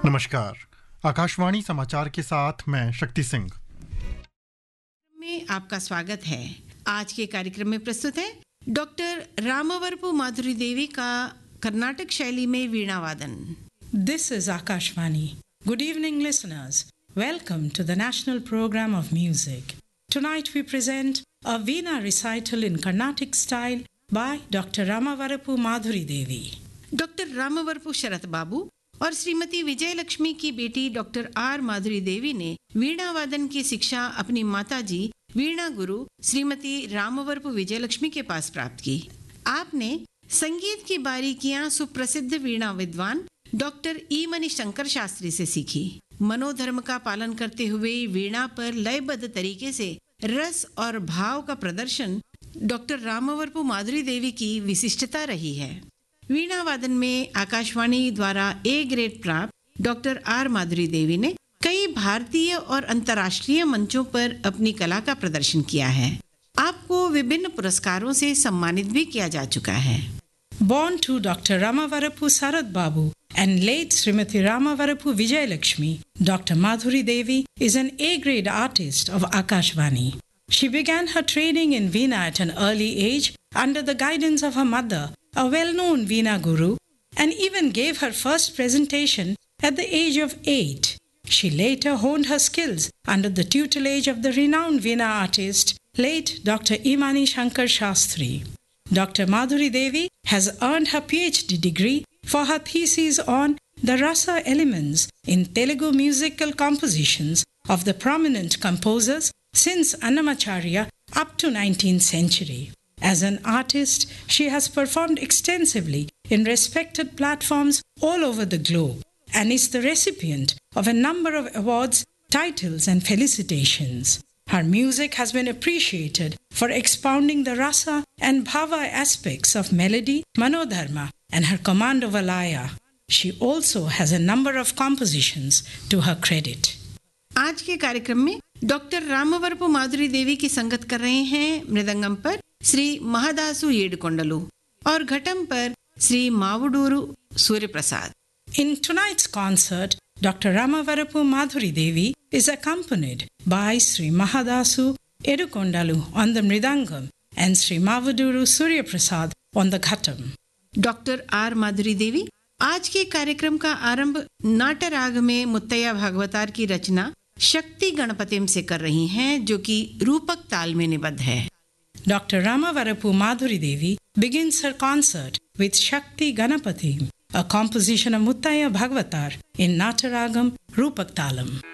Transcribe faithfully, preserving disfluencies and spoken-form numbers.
नमस्कार, आकाशवाणी समाचार के साथ मैं शक्ति सिंह में आपका स्वागत है। आज के कार्यक्रम में प्रस्तुत है डॉक्टर रामवरपु माधुरी देवी का कर्नाटक शैली में वीणा वादन। This is Akashvani. Good evening, listeners. Welcome to the National Program of Music. Tonight we present a Veena recital in Carnatic style by Doctor Ramavarapu Madhuri Devi. Doctor रामवरपु शरत बाबू और श्रीमती विजय लक्ष्मी की बेटी डॉक्टर आर माधुरी देवी ने वीणा वादन की शिक्षा अपनी माताजी वीणा गुरु श्रीमती रामवरपु विजय लक्ष्मी के पास प्राप्त की। आपने संगीत की बारीकियां सुप्रसिद्ध वीणा विद्वान डॉक्टर ई मणि शंकर शास्त्री से सीखी। मनोधर्म का पालन करते हुए वीणा पर लयबद्ध तरीके से रस और भाव का प्रदर्शन डॉक्टर रामवरपु माधुरी देवी की विशिष्टता रही है। वीणा वादन में आकाशवाणी द्वारा ए ग्रेड प्राप्त डॉक्टर आर माधुरी देवी ने कई भारतीय और अंतर्राष्ट्रीय मंचों पर अपनी कला का प्रदर्शन किया है। आपको विभिन्न पुरस्कारों से सम्मानित भी किया जा चुका है। Born to Doctor Ramavarapu Sarat Babu and late Srimati Ramavarapu Vijay Lakshmi, Doctor Madhuri Devi is an A-grade artist of Akashvani. She began her training in Veena at an early age under the guidance of her mother, a well-known Veena guru, and even gave her first presentation at the age of eight. She later honed her skills under the tutelage of the renowned Veena artist, late Doctor E. Mani Shankar Shastri. Doctor Madhuri Devi has earned her P H D degree for her thesis on the rasa elements in Telugu musical compositions of the prominent composers since Annamacharya up to nineteenth century. As an artist, she has performed extensively in respected platforms all over the globe and is the recipient of a number of awards, titles, and felicitations. Her music has been appreciated for expounding the rasa and bhava aspects of melody, manodharma, and her command over laya. She also has a number of compositions to her credit. आज के कार्यक्रम में doctor रामवरपु माधुरी देवी की संगत कर रहे हैं मृदंगम पर श्री महादासु येडुकोंडलु और घटम पर Shri मावुडूरू Surya Prasad. In tonight's concert, Doctor Ramavarapu Madhuri Devi is accompanied by Sri Mahadasu Yedukondalu on the mridangam and Sri Mavuduru Surya Prasad on the ghatam. Doctor R माधुरी देवी आज के कार्यक्रम का आरंभ नाटराग में मुत्तैया भागवतार की रचना शक्ति गणपतिम से कर रही हैं, जो कि रूपक ताल में निबद्ध है। Doctor Ramavarapu Madhuri Devi begins her concert with Shakti Ganapati, a composition of Muttaya Bhagavatar in Nataragam Rupak Talam.